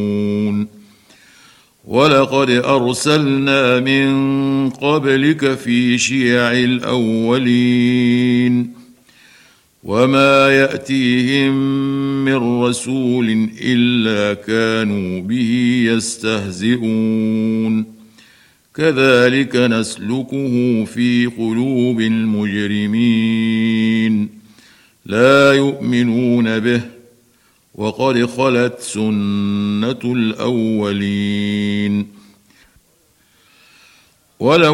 ولقد أرسلنا من قبلك في شيع الأولين وما يأتيهم من رسول إلا كانوا به يستهزئون كذلك نسلكه في قلوب المجرمين لا يؤمنون به وقد خلت سنة الأولين ولو